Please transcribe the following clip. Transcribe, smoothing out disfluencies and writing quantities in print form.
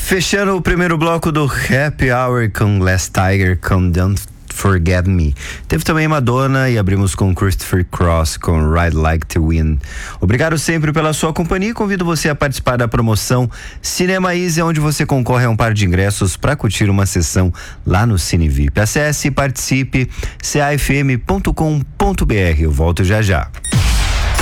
Fechando o primeiro bloco do Happy Hour com Last Tiger com Don't Forget Me. Teve também Madonna e abrimos com Christopher Cross com Ride Like to Win. Obrigado sempre pela sua companhia e convido você a participar da promoção Cinema Easy, onde você concorre a um par de ingressos para curtir uma sessão lá no Cine VIP. Acesse e participe cafm.com.br. Eu volto já já.